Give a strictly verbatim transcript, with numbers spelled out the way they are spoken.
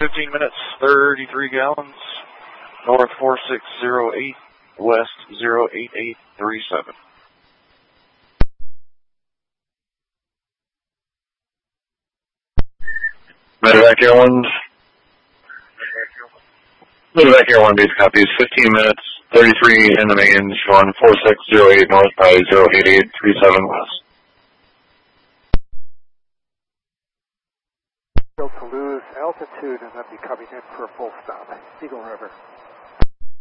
fifteen minutes, thirty-three gallons. North four six zero eight, west zero eight eight three seven. Medevac Air one. Medevac Air one base copies. fifteen minutes, thirty-three in the main, showing four six zero eight north by zero eight eight three seven west. To lose altitude and then be coming in for a full stop. Eagle River.